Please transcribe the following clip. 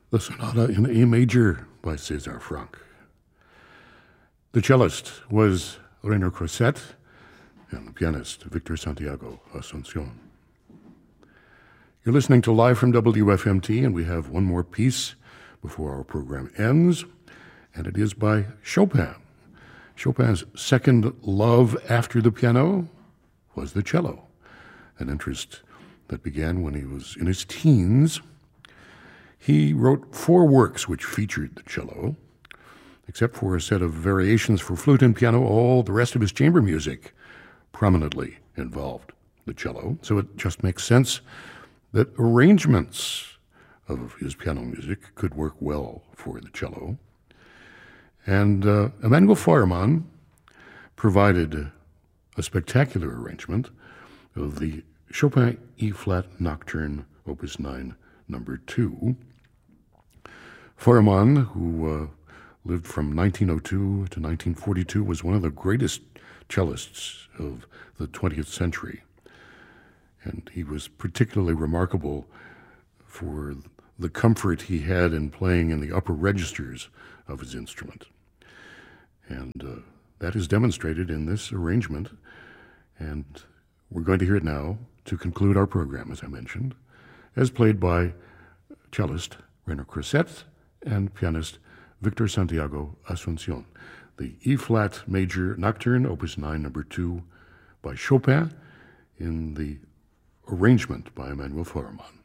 The Sonata in A Major by César Franck. The cellist was René Crosset and the pianist Victor Santiago Asuncion. You're listening to Live from WFMT, and we have one more piece before our program ends, and it is by Chopin. Chopin's second love after the piano was the cello, an interest that began when he was in his teens. He wrote 4 works which featured the cello. Except for a set of variations for flute and piano, all the rest of his chamber music prominently involved the cello. So it just makes sense that arrangements of his piano music could work well for the cello. And Emanuel Feuermann provided a spectacular arrangement of the Chopin E-flat Nocturne, Opus 9, number 2. Feuermann, who lived from 1902 to 1942, was one of the greatest cellists of the 20th century. And he was particularly remarkable for the comfort he had in playing in the upper registers of his instrument. And that is demonstrated in this arrangement. And we're going to hear it now to conclude our program, as I mentioned, as played by cellist René Crosset and pianist Victor Santiago Asuncion. The E-flat Major Nocturne, Opus 9, number 2, by Chopin, in the arrangement by Emanuel Feuermann.